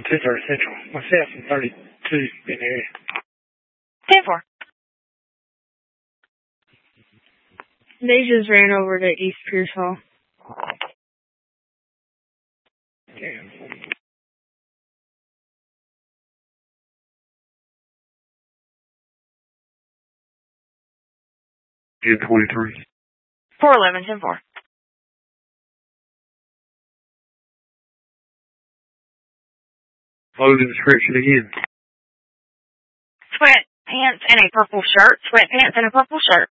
230 Central. Myself and 32 in the area. 10-4. They just ran over to East Pierce Hall. Damn. In 23. 411, 10-4. Following the description again. Sweatpants and a purple shirt. Sweatpants and a purple shirt.